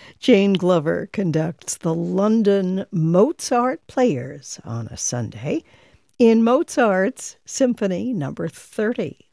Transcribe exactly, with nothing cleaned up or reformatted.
Jane Glover conducts the London Mozart Players on a Sunday in Mozart's Symphony Number thirty.